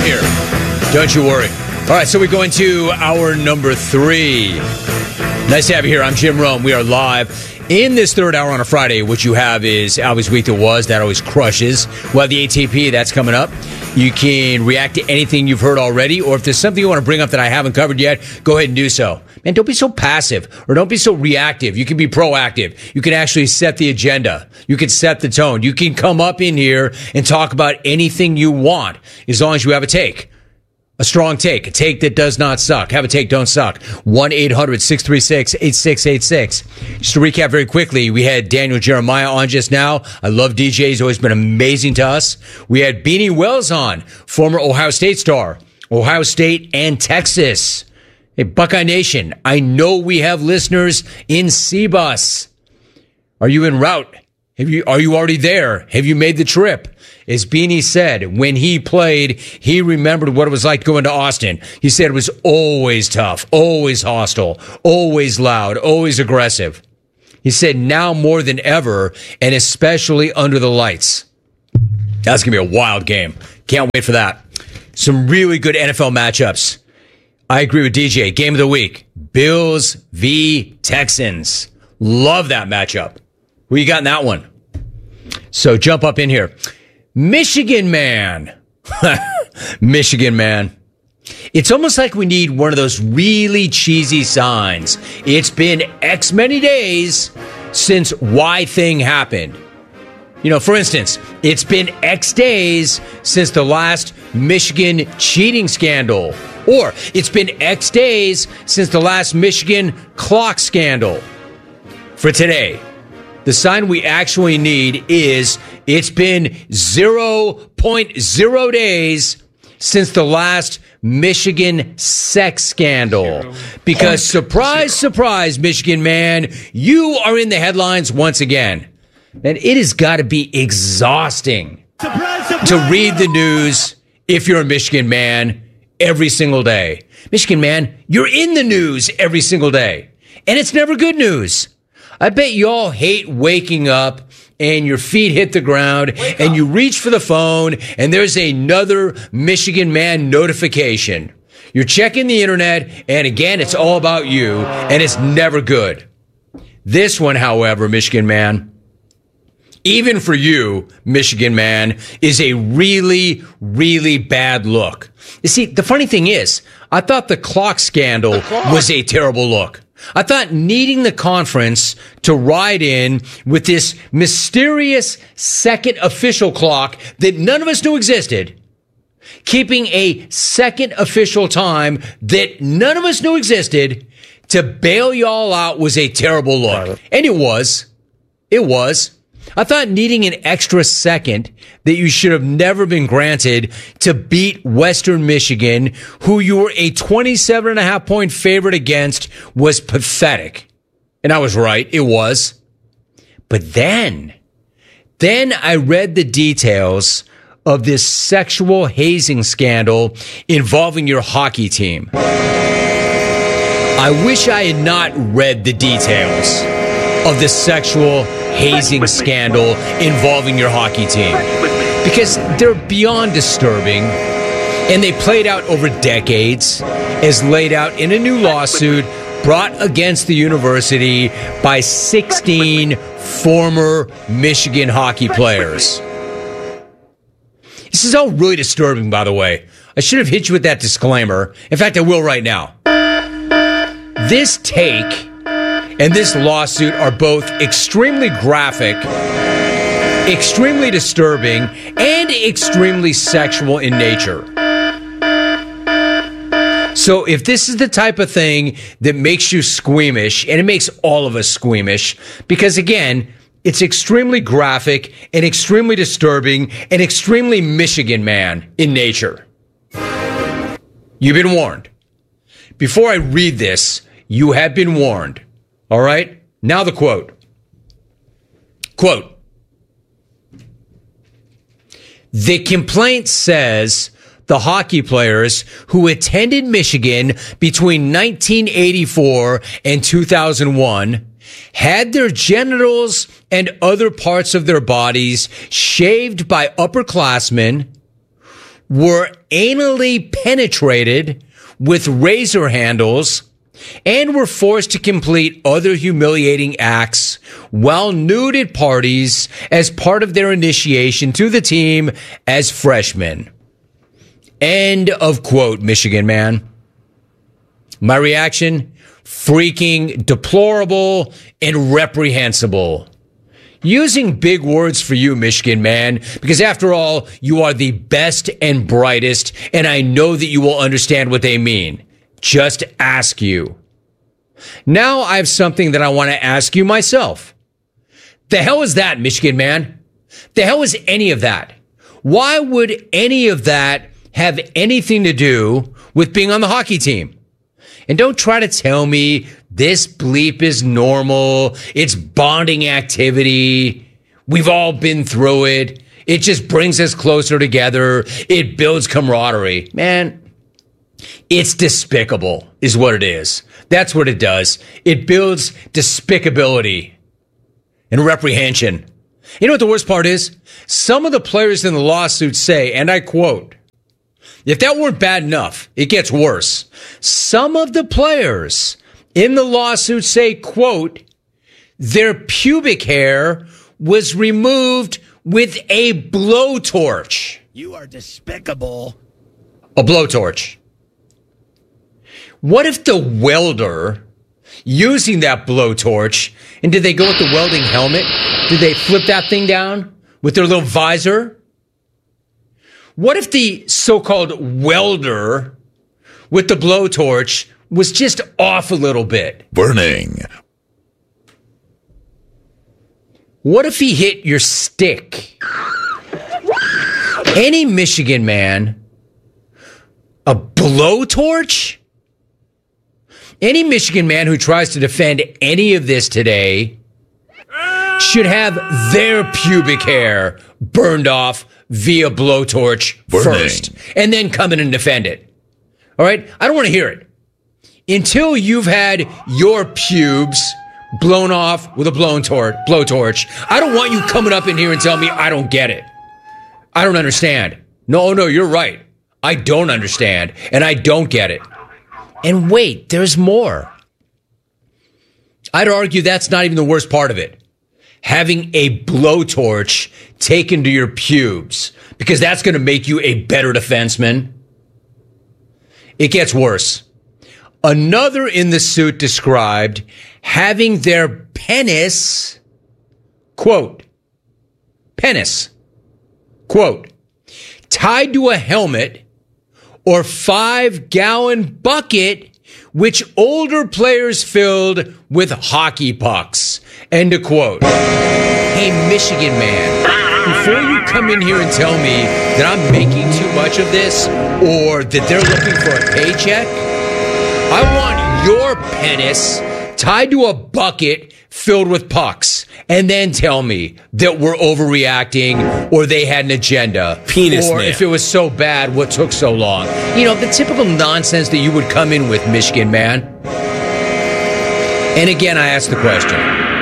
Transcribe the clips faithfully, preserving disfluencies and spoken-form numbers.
here. Don't you worry. All right, so we go into hour number three. Nice to have you here. I'm Jim Rome. We are live in this third hour on a Friday. What you have is Albie's Week That Was. That always crushes. Well, the A T P, that's coming up. You can react to anything you've heard already, or if there's something you want to bring up that I haven't covered yet, go ahead and do so. Man, don't be so passive, or don't be so reactive. You can be proactive. You can actually set the agenda. You can set the tone. You can come up in here and talk about anything you want, as long as you have a take. A strong take, a take that does not suck. Have a take, don't suck. one eight hundred six three six eight six eight six. Just to recap very quickly, we had Daniel Jeremiah on just now. I love D J. He's always been amazing to us. We had Beanie Wells on, former Ohio State star. Ohio State and Texas. Hey, Buckeye Nation, I know we have listeners in C-Bus. Are you en route? Have you, are you already there? Have you made the trip? As Beanie said, when he played, he remembered what it was like going to Austin. He said it was always tough, always hostile, always loud, always aggressive. He said now more than ever, and especially under the lights. That's going to be a wild game. Can't wait for that. Some really good N F L matchups. I agree with D J. Game of the week. Bills v. Texans. Love that matchup. Who you got in that one? So jump up in here. Michigan man. Michigan man. It's almost like we need one of those really cheesy signs. It's been X many days since Y thing happened. You know, for instance, it's been X days since the last Michigan cheating scandal. Or it's been X days since the last Michigan clock scandal. For today, the sign we actually need is it's been zero point zero days since the last Michigan sex scandal. Because surprise, surprise, Michigan man, you are in the headlines once again. And it has got to be exhausting surprise, surprise. to read the news if you're a Michigan man every single day. Michigan man, you're in the news every single day. And it's never good news. I bet y'all hate waking up and your feet hit the ground and you reach for the phone and there's another Michigan man notification. You're checking the internet and again, it's all about you and it's never good. This one, however, Michigan man, even for you, Michigan man, is a really, really bad look. You see, the funny thing is, I thought the clock scandal the clock. was a terrible look. I thought needing the conference to ride in with this mysterious second official clock that none of us knew existed, keeping a second official time that none of us knew existed to bail y'all out was a terrible look. And it was. It was. I thought needing an extra second that you should have never been granted to beat Western Michigan, who you were a twenty-seven and a half point favorite against, was pathetic. And I was right. It was. But then, then I read the details of this sexual hazing scandal involving your hockey team. I wish I had not read the details of the sexual hazing scandal involving your hockey team, because they're beyond disturbing and they played out over decades as laid out in a new lawsuit brought against the university by sixteen former Michigan hockey players. This is all really disturbing, by the way. I should have hit you with that disclaimer. In fact, I will right now. This take and this lawsuit are both extremely graphic, extremely disturbing, and extremely sexual in nature. So if this is the type of thing that makes you squeamish, and it makes all of us squeamish, because again, it's extremely graphic and extremely disturbing and extremely Michigan man in nature. You've been warned. Before I read this, you have been warned. All right? Now the quote. Quote. The complaint says the hockey players who attended Michigan between nineteen eighty-four and two thousand one had their genitals and other parts of their bodies shaved by upperclassmen, were anally penetrated with razor handles and were forced to complete other humiliating acts while nude at parties as part of their initiation to the team as freshmen. End of quote, Michigan man. My reaction? Freaking deplorable and reprehensible. Using big words for you, Michigan man, because after all, you are the best and brightest, and I know that you will understand what they mean. Just ask you. Now I have something that I want to ask you myself. The hell is that, Michigan man? The hell is any of that? Why would any of that have anything to do with being on the hockey team? And don't try to tell me this bleep is normal. It's bonding activity. We've all been through it. It just brings us closer together. It builds camaraderie. Man, it's despicable is what it is. That's what it does. It builds despicability and reprehension. You know what the worst part is? Some of the players in the lawsuit say, and I quote, if that weren't bad enough, it gets worse. Some of the players in the lawsuit say, quote, their pubic hair was removed with a blowtorch. You are despicable. A blowtorch. What if the welder using that blowtorch, and did they go with the welding helmet? Did they flip that thing down with their little visor? What if the so-called welder with the blowtorch was just off a little bit? Burning. What if he hit your stick? Any Michigan man, a blowtorch? Any Michigan man who tries to defend any of this today should have their pubic hair burned off via blowtorch Burning. first, and then come in and defend it. All right? I don't want to hear it. Until you've had your pubes blown off with a blown tor- blowtorch, I don't want you coming up in here and telling me I don't get it. I don't understand. No, no, you're right. I don't understand, and I don't get it. And wait, there's more. I'd argue that's not even the worst part of it. Having a blowtorch taken to your pubes, because that's going to make you a better defenseman. It gets worse. Another in the suit described having their penis, quote, penis, quote, tied to a helmet or five-gallon bucket which older players filled with hockey pucks. End of quote. Hey, Michigan man, before you come in here and tell me that I'm making too much of this or that they're looking for a paycheck, I want your penis tied to a bucket filled with pucks, and then tell me that we're overreacting or they had an agenda. Penis Or man. if it was so bad, what took so long? You know, the typical nonsense that you would come in with, Michigan man. And again, I ask the question.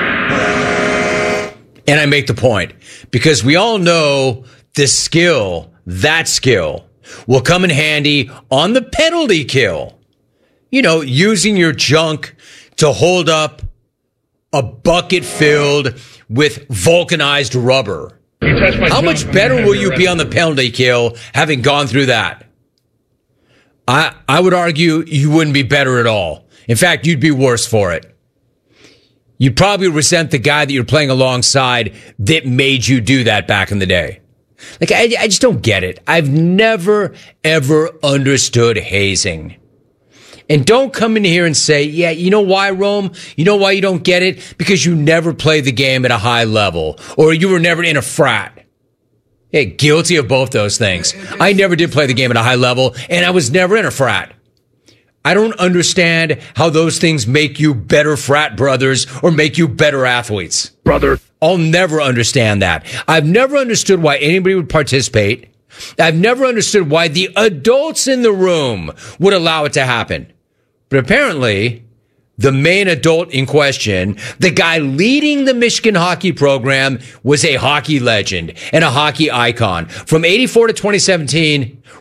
And I make the point. Because we all know the skill, that skill, will come in handy on the penalty kill. You know, using your junk to hold up a bucket filled with vulcanized rubber. How much better will you be on the penalty kill having gone through that? I I would argue you wouldn't be better at all. In fact, you'd be worse for it. You'd probably resent the guy that you're playing alongside that made you do that back in the day. Like, I, I just don't get it. I've never, ever understood hazing. And don't come in here and say, yeah, you know why, Rome? You know why you don't get it? Because you never played the game at a high level, or you were never in a frat. Hey, guilty of both those things. I never did play the game at a high level, and I was never in a frat. I don't understand how those things make you better frat brothers or make you better athletes. Brother. I'll never understand that. I've never understood why anybody would participate. I've never understood why the adults in the room would allow it to happen. But apparently, the main adult in question, the guy leading the Michigan hockey program, was a hockey legend and a hockey icon. From eighty-four to twenty seventeen,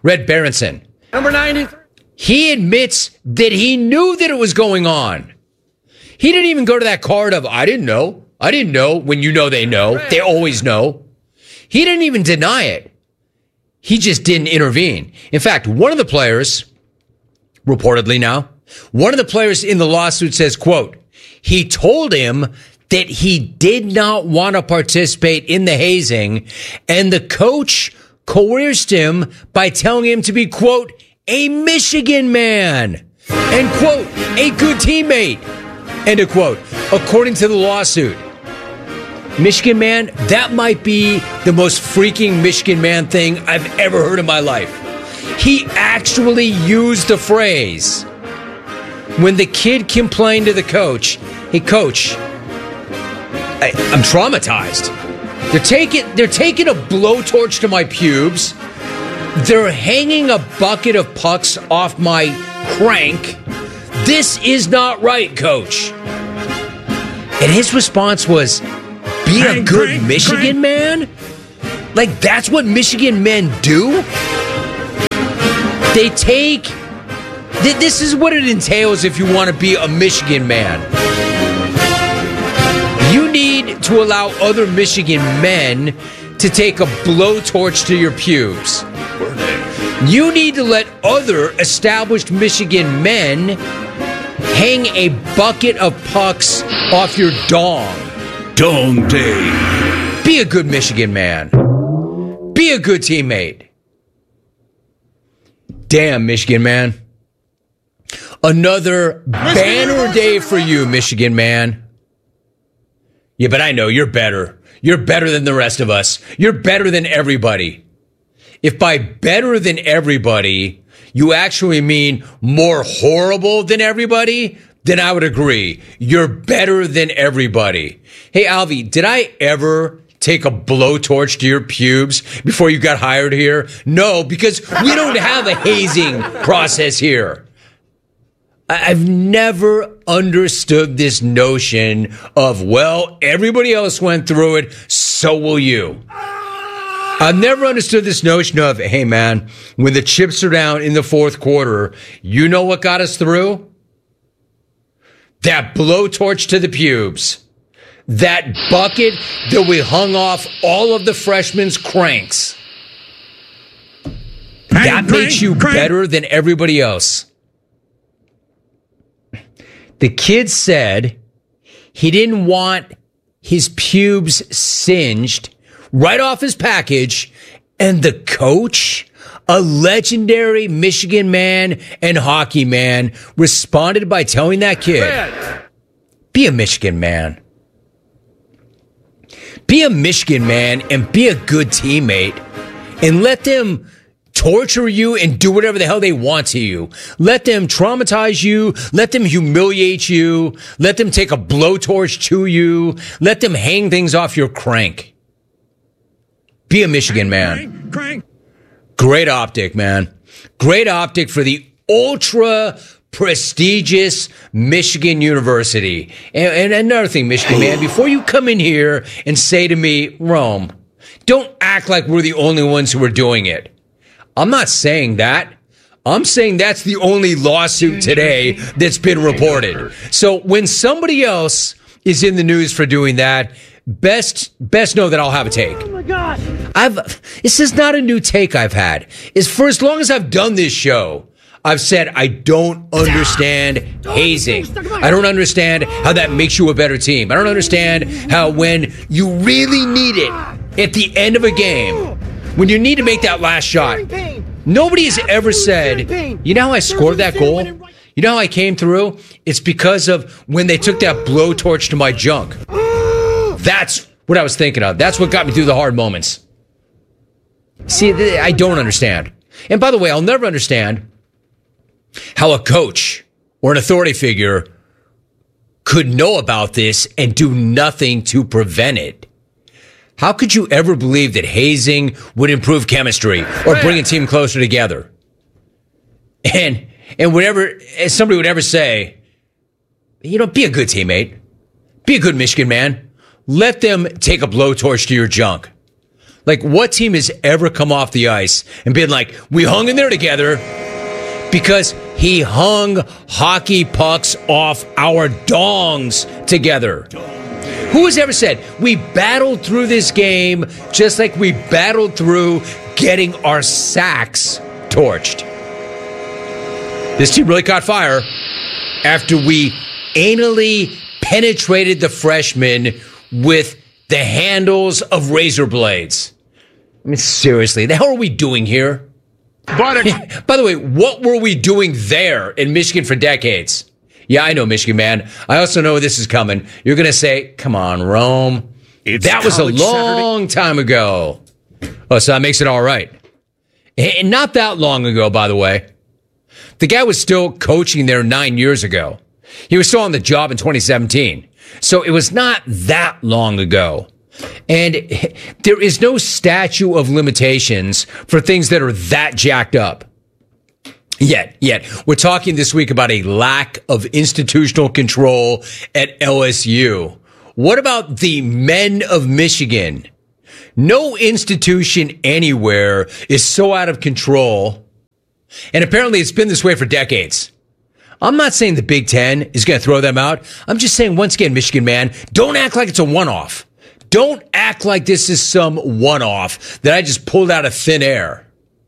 Red Berenson. Number ninety-three. He admits that he knew that it was going on. He didn't even go to that card of, I didn't know. I didn't know when you know they know. They always know. He didn't even deny it. He just didn't intervene. In fact, one of the players, reportedly now, one of the players in the lawsuit says, quote, he told him that he did not want to participate in the hazing, and the coach coerced him by telling him to be, quote, a Michigan man, and, quote, a good teammate, end of quote, according to the lawsuit. Michigan man, that might be the most freaking Michigan man thing I've ever heard in my life. He actually used the phrase. When the kid complained to the coach, hey, coach, I, I'm traumatized. They're taking, they're taking a blowtorch to my pubes. They're hanging a bucket of pucks off my crank. This is not right, coach. And his response was, be a Crank, good crank, Michigan crank. man? Like, that's what Michigan men do? They take... Th- this is what it entails if you want to be a Michigan man. You need to allow other Michigan men to take a blowtorch to your pubes. You need to let other established Michigan men hang a bucket of pucks off your dong. Dong day. Be a good Michigan man. Be a good teammate. Damn, Michigan man. Another banner day for you, Michigan man. Yeah, but I know you're better. You're better than the rest of us. You're better than everybody. If by better than everybody, you actually mean more horrible than everybody, then I would agree. You're better than everybody. Hey, Alvy, did I ever take a blowtorch to your pubes before you got hired here? No, because we don't have a hazing process here. I've never understood this notion of, well, everybody else went through it, so will you. I've never understood this notion of, hey, man, when the chips are down in the fourth quarter, you know what got us through? That blowtorch to the pubes. That bucket that we hung off all of the freshmen's cranks. That makes you better than everybody else. The kid said he didn't want his pubes singed right off his package, and the coach, a legendary Michigan man and hockey man, responded by telling that kid, be a Michigan man. Be a Michigan man and be a good teammate, and let them torture you and do whatever the hell they want to you. Let them traumatize you. Let them humiliate you. Let them take a blowtorch to you. Let them hang things off your crank. Be a Michigan man. Crank. Great optic, man. Great optic for the ultra prestigious Michigan University. And, and another thing, Michigan man, before you come in here and say to me, Rome, don't act like we're the only ones who are doing it. I'm not saying that. I'm saying that's the only lawsuit today that's been reported. So when somebody else is in the news for doing that, best best know that I'll have a take. Oh my God. I've this is not a new take I've had. Is for as long as I've done this show, I've said I don't understand hazing. I don't understand how that makes you a better team. I don't understand how when you really need it at the end of a game, when you need to make that last shot, nobody has ever said, you know how I scored that goal? You know how I came through? It's because of when they took that blowtorch to my junk. That's what I was thinking of. That's what got me through the hard moments. See, I don't understand. And by the way, I'll never understand how a coach or an authority figure could know about this and do nothing to prevent it. How could you ever believe that hazing would improve chemistry or bring a team closer together? And and whatever somebody would ever say, you know, be a good teammate. Be a good Michigan man. Let them take a blowtorch to your junk. Like, what team has ever come off the ice and been like, we hung in there together because he hung hockey pucks off our dongs together? Who has ever said, we battled through this game just like we battled through getting our sacks torched? This team really caught fire after we anally penetrated the freshmen with the handles of razor blades. I mean, seriously, the hell are we doing here? By the way, what were we doing there in Michigan for decades? Yeah, I know, Michigan man. I also know this is coming. You're going to say, come on, Rome. It's that was a long Saturday. time ago. Oh, so that makes it all right. And not that long ago, by the way. The guy was still coaching there nine years ago. He was still on the job in twenty seventeen. So it was not that long ago. And there is no statute of limitations for things that are that jacked up. Yet, yet. We're talking this week about a lack of institutional control at L S U. What about the men of Michigan? No institution anywhere is so out of control. And apparently it's been this way for decades. I'm not saying the Big Ten is going to throw them out. I'm just saying, once again, Michigan man, don't act like it's a one-off. Don't act like this is some one-off that I just pulled out of thin air.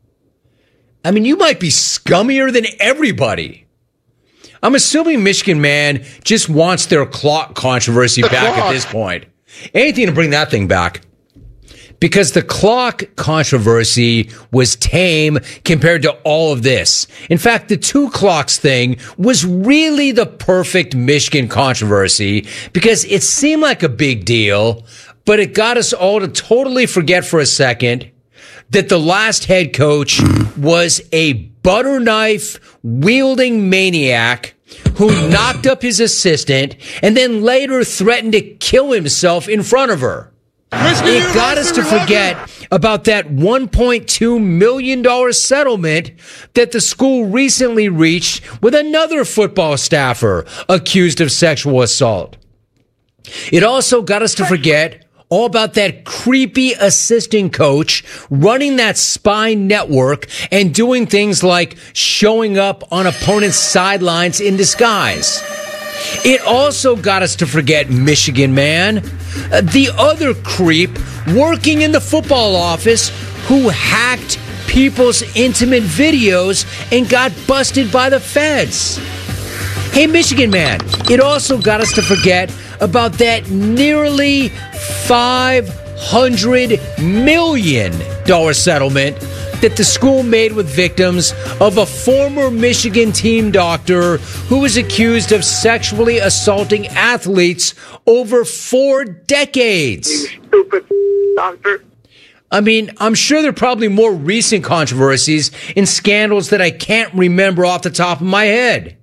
I mean, you might be scummier than everybody. I'm assuming Michigan man just wants their clock controversy The back clock. at this point. Anything to bring that thing back. Because the clock controversy was tame compared to all of this. In fact, the two clocks thing was really the perfect Michigan controversy because it seemed like a big deal, but it got us all to totally forget for a second that the last head coach was a butter knife wielding maniac who knocked up his assistant and then later threatened to kill himself in front of her. It got us to forget about that one point two million dollars settlement that the school recently reached with another football staffer accused of sexual assault. It also got us to forget all about that creepy assistant coach running that spy network and doing things like showing up on opponents' sidelines in disguise. It also got us to forget Michigan man, uh, the other creep working in the football office who hacked people's intimate videos and got busted by the feds. Hey, Michigan man, it also got us to forget about that nearly five hundred million dollars settlement that the school made with victims of a former Michigan team doctor who was accused of sexually assaulting athletes over four decades. You stupid doctor. I mean, I'm sure there are probably more recent controversies and scandals that I can't remember off the top of my head.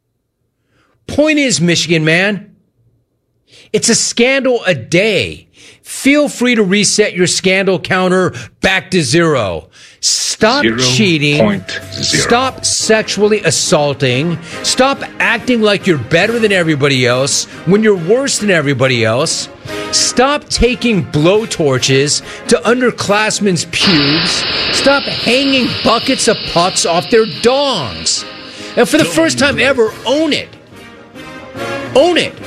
Point is, Michigan man, it's a scandal a day. Feel free to reset your scandal counter back to zero. Stop Zero cheating. point zero. Stop sexually assaulting. Stop acting like you're better than everybody else when you're worse than everybody else. Stop taking blowtorches to underclassmen's pubes. Stop hanging buckets of pucks off their dongs. And for the first time ever, own it. Own it.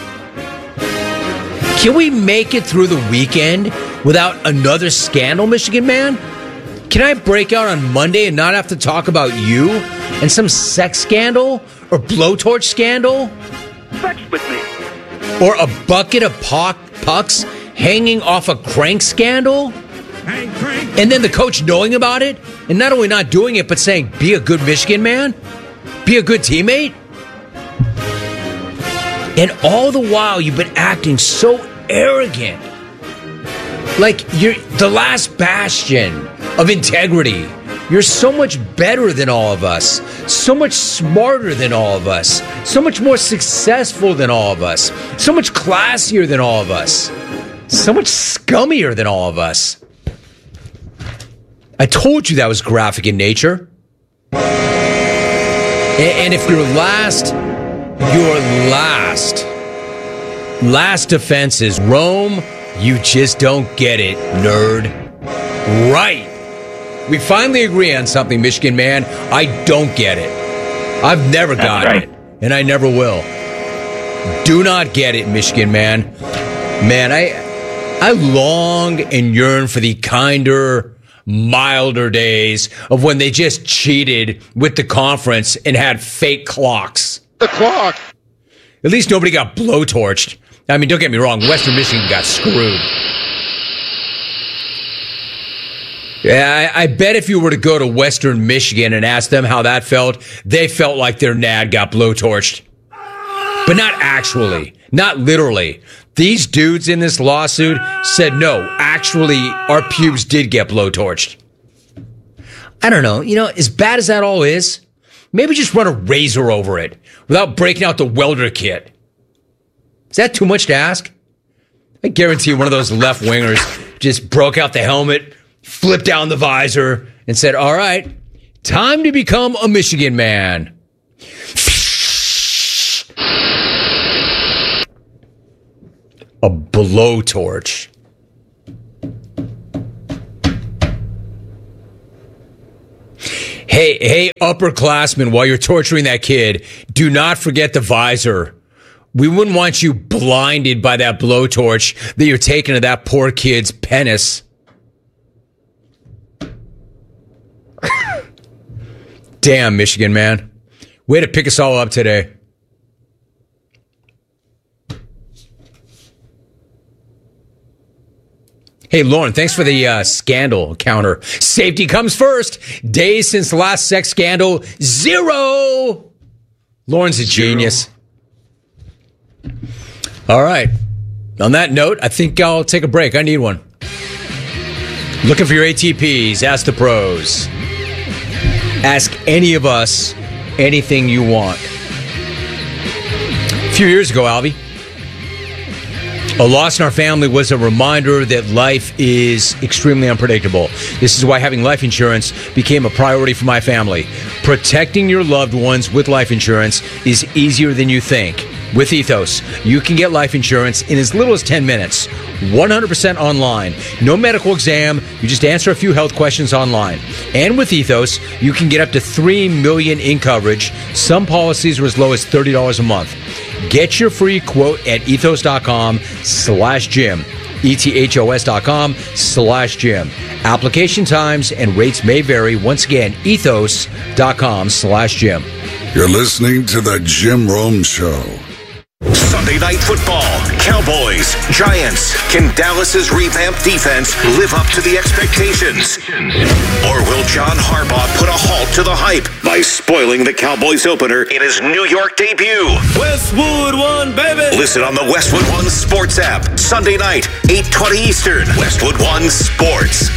Can we make it through the weekend without another scandal, Michigan man? Can I break out on Monday and not have to talk about you and some sex scandal or blowtorch scandal? Sex with me. Or a bucket of puck, pucks hanging off a crank scandal? Hank Crank. And then the coach knowing about it and not only not doing it, but saying, be a good Michigan man? Be a good teammate? And all the while, you've been acting so arrogant. Like you're the last bastion of integrity. You're so much better than all of us. So much smarter than all of us. So much more successful than all of us. So much classier than all of us. So much scummier than all of us. I told you that was graphic in nature. And if you're last... Your last, last defense is Rome. You just don't get it, nerd. Right. We finally agree on something, Michigan man. I don't get it. I've never got right. it, and I never will. Do not get it, Michigan man. Man, I I long and yearn for the kinder, milder days of when they just cheated with the conference and had fake clocks. The clock. At least nobody got blowtorched. I mean, don't get me wrong, Western Michigan got screwed. Yeah, I, I bet if you were to go to Western Michigan and ask them how that felt, they felt like their N A D got blowtorched. But not actually, not literally. These dudes in this lawsuit said, no, actually, our pubes did get blowtorched. I don't know. You know, as bad as that all is, maybe just run a razor over it without breaking out the welder kit. Is that too much to ask? I guarantee one of those left-wingers just broke out the helmet, flipped down the visor, and said, all right, time to become a Michigan man. A blowtorch. Hey, hey, upperclassmen, while you're torturing that kid, do not forget the visor. We wouldn't want you blinded by that blowtorch that you're taking to that poor kid's penis. Damn, Michigan man. Way to pick us all up today. Hey, Lauren, thanks for the uh, scandal counter. Safety comes first. Days since the last sex scandal, zero. Lauren's a genius. All right. On that note, I think I'll take a break. I need one. Looking for your A T Ps. Ask the pros. Ask any of us anything you want. A few years ago, Albie, a loss in our family was a reminder that life is extremely unpredictable. This is why having life insurance became a priority for my family. Protecting your loved ones with life insurance is easier than you think. With Ethos, you can get life insurance in as little as ten minutes, one hundred percent online. No medical exam, you just answer a few health questions online. And with Ethos, you can get up to three million dollars in coverage. Some policies are as low as thirty dollars a month. Get your free quote at ethos.com slash Jim. E-T-H-O-S dot com slash Jim. Application times and rates may vary. Once again, ethos.com slash Jim. You're listening to the Jim Rome Show. Sunday Night Football, Cowboys, Giants. Can Dallas's revamped defense live up to the expectations? Or will John Harbaugh put a halt to the hype by spoiling the Cowboys opener in his New York debut? Westwood One, baby! Listen on the Westwood One Sports app. Sunday night, eight twenty Eastern. Westwood One Sports.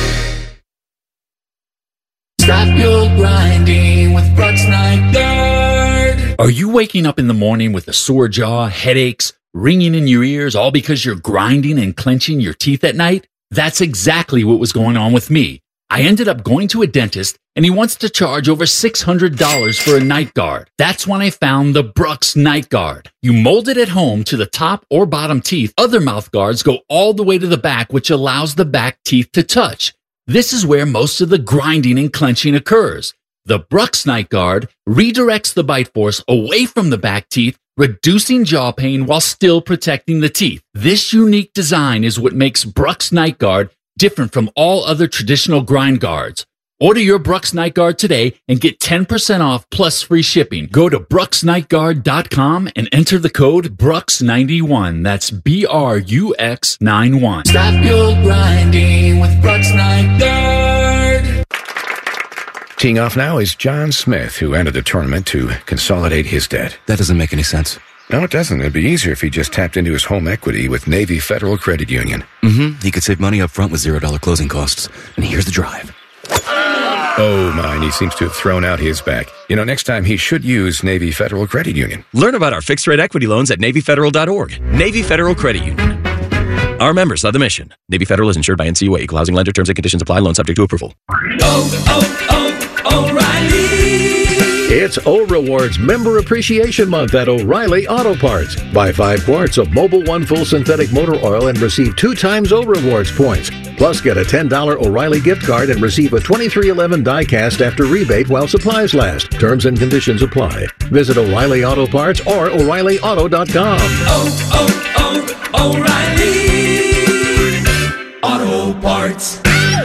Stop your grinding with Brooks Night Guard. Are you waking up in the morning with a sore jaw, headaches, ringing in your ears, all because you're grinding and clenching your teeth at night? That's exactly what was going on with me. I ended up going to a dentist, and he wants to charge over six hundred dollars for a night guard. That's when I found the Brooks Night Guard. You mold it at home to the top or bottom teeth. Other mouth guards go all the way to the back, which allows the back teeth to touch. This is where most of the grinding and clenching occurs. The Brooks Night Guard redirects the bite force away from the back teeth, reducing jaw pain while still protecting the teeth. This unique design is what makes Brooks Night Guard different from all other traditional grind guards. Order your Brooks Night Guard today and get ten percent off plus free shipping. Go to brooks night guard dot com and enter the code Brooks ninety-one. That's B R U X ninety-one. Stop your grinding with Brooks Night Guard. Teeing off now is John Smith, who entered the tournament to consolidate his debt. That doesn't make any sense. No, it doesn't. It'd be easier if he just tapped into his home equity with Navy Federal Credit Union. Mm-hmm. He could save money up front with zero dollar closing costs. And here's the drive. Oh, my, he seems to have thrown out his back. You know, next time he should use Navy Federal Credit Union. Learn about our fixed-rate equity loans at navy federal dot org. Navy Federal Credit Union. Our members of the mission. Navy Federal is insured by N C U A. Equal housing lender. Terms and conditions apply. Loan subject to approval. Oh, oh, oh, O'Reilly. It's O-Rewards Member Appreciation Month at O'Reilly Auto Parts. Buy five quarts of Mobil One Full Synthetic Motor Oil and receive two times O-Rewards points. Plus, get a ten dollars O'Reilly gift card and receive a twenty-three eleven die-cast after rebate while supplies last. Terms and conditions apply. Visit O'Reilly Auto Parts or O'Reilly Auto dot com. Oh, oh, oh, O'Reilly Auto Parts.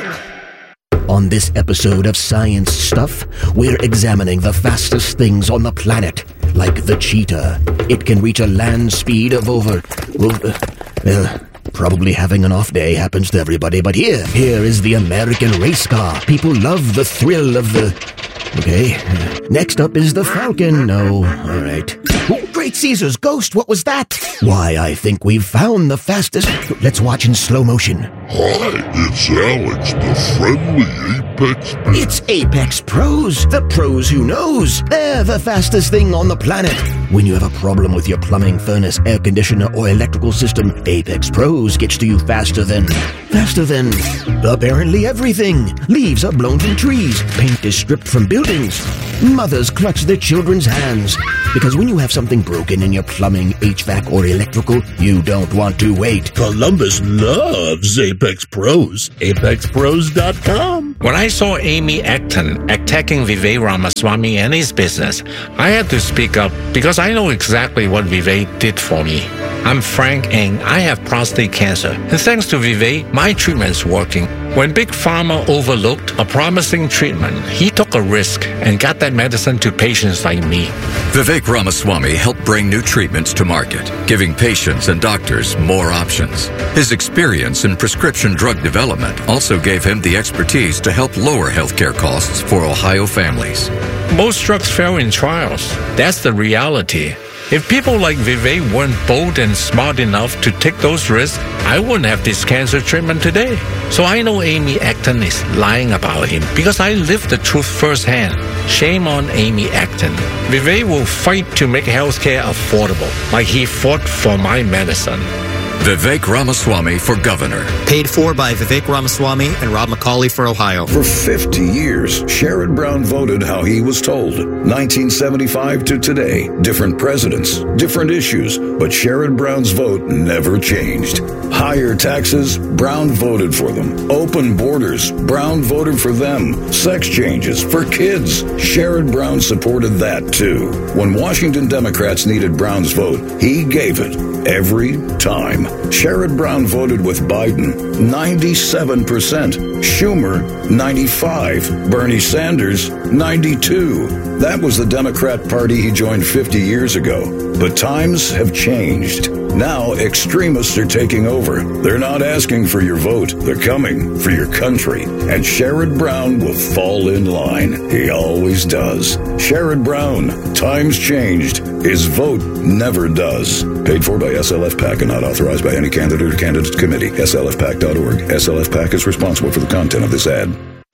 On this episode of Science Stuff, we're examining the fastest things on the planet, like the cheetah. It can reach a land speed of over... Well, uh, well, probably having an off day happens to everybody, but here, here is the American race car. People love the thrill of the... Okay. Next up is the Falcon. No, all right. Oh, Great Caesar's ghost, what was that? Why, I think we've found the fastest... Let's watch in slow motion. Hi, it's Alex, the friendly Apex... It's Apex Pros, the pros who knows. They're the fastest thing on the planet. When you have a problem with your plumbing, furnace, air conditioner, or electrical system, Apex Pros gets to you faster than... Faster than... apparently everything. Leaves are blown from trees. Paint is stripped from buildings. Mothers clutch their children's hands. Because when you have something broken in your plumbing, H V A C, or electrical, you don't want to wait. Columbus loves Apex Pros. Apex Pros dot com. When I saw Amy Acton attacking Vivek Ramaswamy and his business, I had to speak up because I know exactly what Vivek did for me. I'm Frank and I have prostate cancer. And thanks to Vivek, my treatment's working. When Big Pharma overlooked a promising treatment, he took a risk and got that medicine to patients like me. Vivek Ramaswamy helped bring new treatments to market, giving patients and doctors more options. His experience in prescription drug development also gave him the expertise to help lower healthcare costs for Ohio families. Most drugs fail in trials. That's the reality. If people like Vivek weren't bold and smart enough to take those risks, I wouldn't have this cancer treatment today. So I know Amy Acton is lying about him because I lived the truth firsthand. Shame on Amy Acton. Vivek will fight to make healthcare affordable, like he fought for my medicine. Vivek Ramaswamy for governor. Paid for by Vivek Ramaswamy and Rob McCauley for Ohio. For fifty years, Sherrod Brown voted how he was told. nineteen seventy-five to today, different presidents, different issues, but Sherrod Brown's vote never changed. Higher taxes, Brown voted for them. Open borders, Brown voted for them. Sex changes for kids, Sherrod Brown supported that too. When Washington Democrats needed Brown's vote, he gave it every time. Sherrod Brown voted with Biden, ninety-seven percent. Schumer, ninety-five. Bernie Sanders, ninety-two. That was the Democrat Party he joined fifty years ago. But times have changed. Now extremists are taking over. They're not asking for your vote. They're coming for your country. And Sherrod Brown will fall in line. He always does. Sherrod Brown, times changed. His vote never does. Paid for by S L F PAC and not authorized by any candidate or candidate committee. S L F PAC dot org. S L F PAC is responsible for the content of this ad.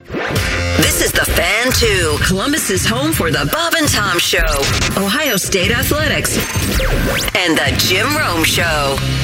This is The Fan two, Columbus's home for the Bob and Tom Show, Ohio State Athletics, and the Jim Rome Show.